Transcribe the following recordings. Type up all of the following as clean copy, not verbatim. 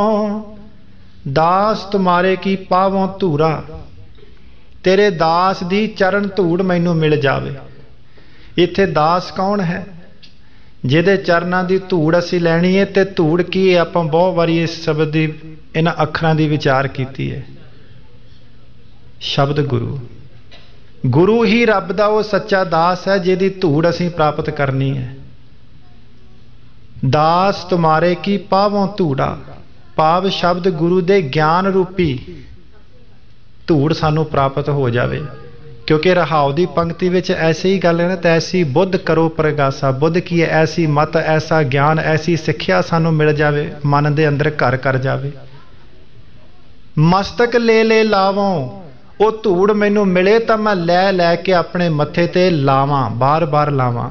दास तुम्हारे की पावों धूरा, तेरे दास दी चरण धूड़ मैनू मिल जावे। इत्थे दास कौन है? ਜਿਹਦੇ ਚਰਨਾਂ ਦੀ ਧੂੜ ਅਸੀਂ ਲੈਣੀ ਹੈ। ਤੇ ਧੂੜ ਕੀ ਹੈ? ਆਪਾਂ ਬਹੁਤ ਵਾਰੀ ਇਸ ਸ਼ਬਦ ਦੀ, ਇਹਨਾਂ ਅੱਖਰਾਂ ਦੀ ਵਿਚਾਰ ਕੀਤੀ ਹੈ। ਸ਼ਬਦ ਗੁਰੂ। ਗੁਰੂ ਹੀ ਰੱਬ ਦਾ ਉਹ ਸੱਚਾ ਦਾਸ ਹੈ ਜਿਹਦੀ ਧੂੜ ਅਸੀਂ ਪ੍ਰਾਪਤ ਕਰਨੀ ਹੈ। ਦਾਸ ਤੁਮਾਰੇ ਕੀ ਪਾਵੋਂ ਧੂੜਾ, ਭਾਵ ਸ਼ਬਦ ਗੁਰੂ ਦੇ ਗਿਆਨ ਰੂਪੀ ਧੂੜ ਸਾਨੂੰ ਪ੍ਰਾਪਤ ਹੋ ਜਾਵੇ। क्योंकि रहाव की पंक्ति में ऐसे ही गल है ना, तैसी बुद्ध करो प्रगासा। बुद्ध की है? ऐसी मत, ऐसा ज्ञान, ऐसी सिक्ख्या सानू मिल जाए, मन के अंदर घर कर जाए। मस्तक ले ले लावों, वो धूड़ मैनू मिले तो मैं लै लै के अपने मत्थे ते लावां, बार बार लावां।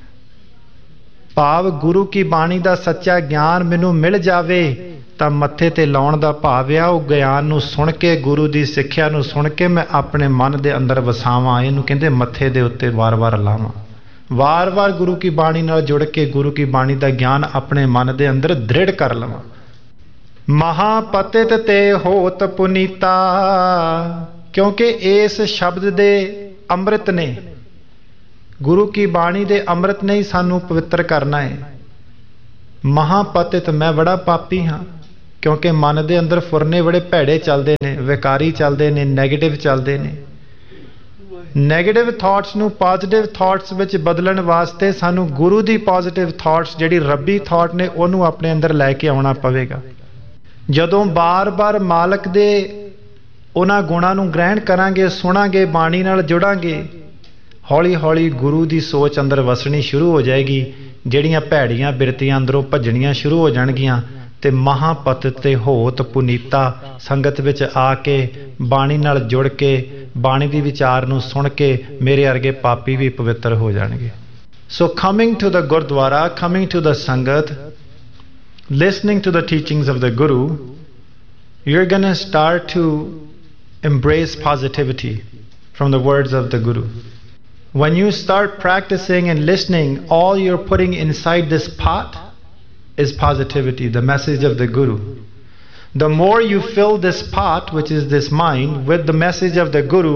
भाव गुरु की बाणी का सच्चा ज्ञान मैनू मिल जाए तो मत्थे ते लाउण दा भाव आ वो ज्ञान नूं सुन के, गुरु की सिक्ख्या नूं सुन के मैं अपने मन के अंदर वसावां। इहनूं कहंदे मत्थे दे उत्ते वार वार लावां। वार वार गुरु की बाणी नाल जुड़ के गुरु की बाणी का ज्ञान अपने मन के अंदर दृढ़ कर लवां। महापतित ते होत पुनीता, क्योंकि इस शब्द दे अमृत ने, गुरु की बाणी दे अमृत ने ही सानू पवित्र करना है। महापतित, मैं बड़ा पापी हाँ, क्योंकि मन के अंदर फुरने बड़े भैड़े चलते हैं, विकारी चलते हैं, नैगेटिव चलते हैं। नैगेटिव थॉट्स नू पॉजिटिव थॉट्स विच बदलण वास्ते सानू गुरु दी पॉजिटिव थॉट्स जिहड़ी रब्बी थॉट ने उहनूं अपने अंदर लैके आउणा पवेगा। जदों बार बार मालक दे उन्हां गुणां नूं ग्रहण करांगे, सुणांगे, बाणी नाल जुड़ांगे, हौली हौली गुरु की सोच अंदर वसनी शुरू हो जाएगी। जिहड़ियां भैड़ियां बिरतियां अंदरों भजनियां शुरू हो जाणगियां। ते महापतित ते होत पुनीता, संगत विच आके बाणी नाल जुड़ के बाणी दी विचार नूं सुन के मेरे अर्गे पापी भी पवित्र हो जाणगे। So coming to the gurdwara, coming to the संगत, listening to the teachings of the Guru, you're going to start to embrace positivity from the words of the Guru. When you start practicing and listening, all you're putting inside this pot is positivity, the message of the Guru. The more you fill this pot, which is this mind, with the message of the Guru,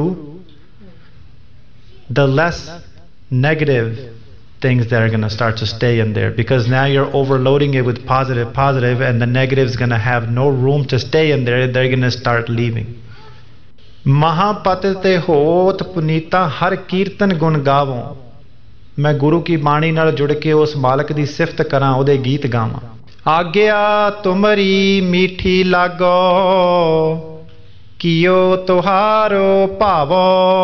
the less negative things that are going to start to stay in there, because now you're overloading it with positive, and the negative is going to have no room to stay in there. They're going to start leaving. महापतित होत पुनीता, हर कीर्तन गुण गावों। मैं गुरु की बाणी नाल जुड़ के उस मालक की सिफत करा, उहदे गीत गावां। आग्या तुमरी मीठी लागो, कियो तुहारो भावो।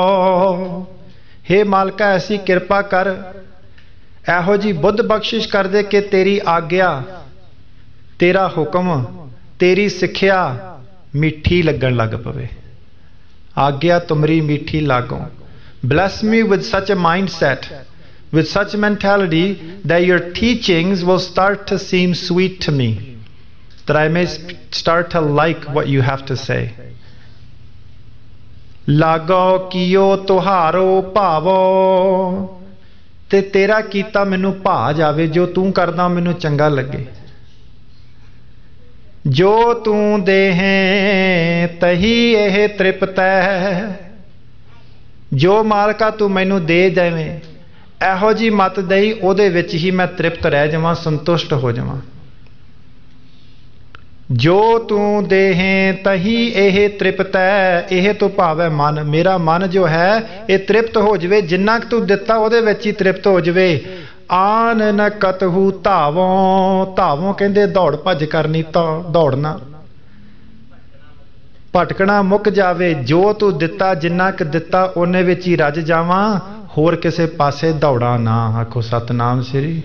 हे मालका, ऐसी किरपा कर, एहो जी बुद्ध बख्शिश कर दे कि तेरी आग्या, तेरा हुक्म, तेरी सिक्ख्या मीठी लगन लग पवे। आग्या तुमरी मीठी लागो। Bless me with such a mindset, with such mentality, that your teachings will start to seem sweet to me, that I may start to like what you have to say. Lago kiyo tuharo bhavo, te tera kita menu भा जावे, जो तू करदा मैनू चंगा लगे। जो तू देहें तही एह तृप्त है, जो मालका तू मैनू दे जावें, एहो जी मत दई, उहदे विच ही मैं तृप्त रह जावां, संतुष्ट हो जावां। जो तू देहें तही एह तृप्त है, एह तो भाव है मन, मेरा मन जो है ये तृप्त हो जावे, जिन्ना तू दिता उहदे विच ही तृप्त हो जावे। आन न कतहू धावों, धावों कहंदे दौड़ भज करनी, तो दौड़ना, भटकना मुक जावे। जो तू दिता, जिन्ना क दिता उन्ने विच ही रज जावां, होर किसे पासे दौड़ा ना। आखो सतनाम श्री।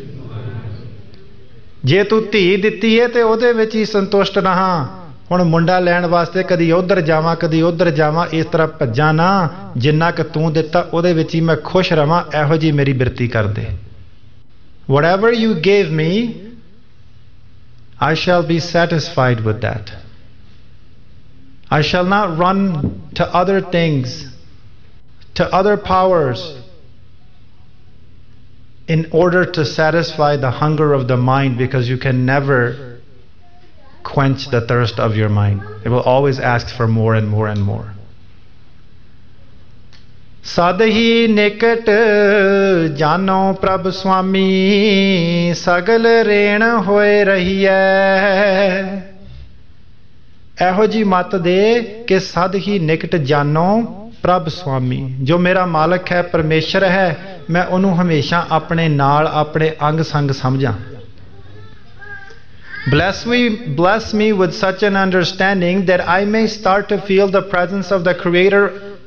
जे तू धी दिती है तो उहदे विच ही संतुष्ट रहा। हुण मुंडा लैण वास्ते कदी उधर जावां, कदी उधर जावां, इस तरह भज्जां ना। जिन्ना क तू दिता उहदे विच ही मैं खुश रवां, एहो जी मेरी बिरती कर दे। Whatever you gave me, I shall be satisfied with that. I shall not run to other things, to other powers, in order to satisfy the hunger of the mind, because you can never quench the thirst of your mind. It will always ask for more and more and more. सद ही निकट जानो प्रभ स्वामी सगल रेण होए रहीए। ਇਹੋ ਜੀ ਮਤ ਦੇ ਕਿ ਸਦ ਹੀ ਨਿਕਟ ਜਾਨੋ ਪ੍ਰਭ ਸੁਆਮੀ, ਜੋ ਮੇਰਾ ਮਾਲਕ ਹੈ, ਪਰਮੇਸ਼ਰ ਹੈ, ਮੈਂ ਉਹਨੂੰ ਹਮੇਸ਼ਾ ਆਪਣੇ ਨਾਲ ਆਪਣੇ ਅੰਗ ਸੰਗ ਸਮਝਾਂ। Bless me with such an understanding that I may start to feel the presence of the Creator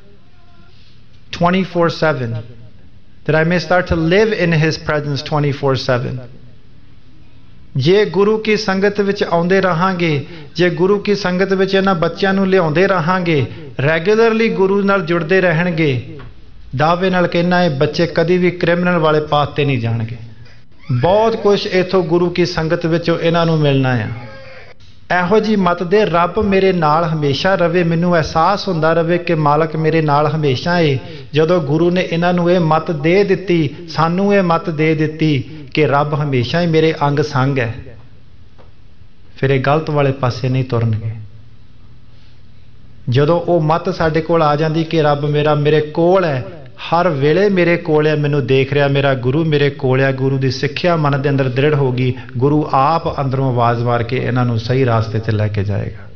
24/7, that I may start to live in His presence 24/7. ਜੇ ਗੁਰੂ ਕੀ ਸੰਗਤ ਵਿੱਚ ਆਉਂਦੇ ਰਹਾਂਗੇ, ਜੇ ਗੁਰੂ ਕੀ ਸੰਗਤ ਵਿੱਚ ਇਹਨਾਂ ਬੱਚਿਆਂ ਨੂੰ ਲਿਆਉਂਦੇ ਰਹਾਂਗੇ, ਰੈਗੂਲਰਲੀ ਗੁਰੂ ਨਾਲ ਜੁੜਦੇ ਰਹਿਣਗੇ, ਦਾਅਵੇ ਨਾਲ ਕਹਿਣਾ ਇਹ ਬੱਚੇ ਕਦੀ ਵੀ ਕ੍ਰਿਮੀਨਲ ਵਾਲੇ ਪਾਥ ਤੇ ਨਹੀਂ ਜਾਣਗੇ। ਬਹੁਤ ਕੁਝ ਇੱਥੋਂ ਗੁਰੂ ਕੀ ਸੰਗਤ ਵਿੱਚੋਂ ਇਹਨਾਂ ਨੂੰ ਮਿਲਣਾ ਆ। ਇਹੋ ਜੀ ਮਤ ਦੇ ਰੱਬ ਮੇਰੇ ਨਾਲ ਹਮੇਸ਼ਾ ਰਵੇ, ਮੈਨੂੰ ਅਹਿਸਾਸ ਹੁੰਦਾ ਰਵੇ ਕਿ ਮਾਲਕ ਮੇਰੇ ਨਾਲ ਹਮੇਸ਼ਾ ਏ। ਜਦੋਂ ਗੁਰੂ ਨੇ ਇਹਨਾਂ ਨੂੰ ਇਹ ਮਤ ਦੇ ਦਿੱਤੀ, ਸਾਨੂੰ ਇਹ ਮਤ ਦੇ ਦਿੱਤੀ ਕਿ ਰੱਬ ਹਮੇਸ਼ਾ ਹੀ ਮੇਰੇ ਅੰਗ ਸੰਗ ਹੈ, ਫਿਰ ਇਹ ਗਲਤ ਵਾਲੇ ਪਾਸੇ ਨਹੀਂ ਤੁਰਨਗੇ। ਜਦੋਂ ਉਹ ਮਤ ਸਾਡੇ ਕੋਲ ਆ ਜਾਂਦੀ ਕਿ ਰੱਬ ਮੇਰਾ ਮੇਰੇ ਕੋਲ ਹੈ, ਹਰ ਵੇਲੇ ਮੇਰੇ ਕੋਲ ਹੈ, ਮੈਨੂੰ ਦੇਖ ਰਿਹਾ, ਮੇਰਾ ਗੁਰੂ ਮੇਰੇ ਕੋਲ ਹੈ, ਗੁਰੂ ਦੀ ਸਿੱਖਿਆ ਮਨ ਦੇ ਅੰਦਰ ਦ੍ਰਿੜ ਹੋ ਗਈ, ਗੁਰੂ ਆਪ ਅੰਦਰੋਂ ਆਵਾਜ਼ ਮਾਰ ਕੇ ਇਹਨਾਂ ਨੂੰ ਸਹੀ ਰਾਸਤੇ ਤੇ ਲੈ ਕੇ ਜਾਏਗਾ।